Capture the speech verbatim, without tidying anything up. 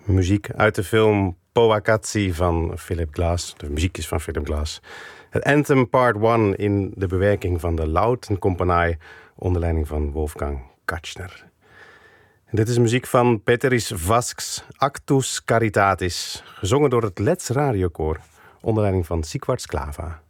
Muziek uit de film Powakatsi van Philip Glass. De muziek is van Philip Glass. Het Anthem Part één in de bewerking van de Lautenkompanie onder leiding van Wolfgang Katchner. En dit is muziek van Peteris Vasks, Actus Caritatis, gezongen door het Let's Radiokoor onder leiding van Sigvard Sklava.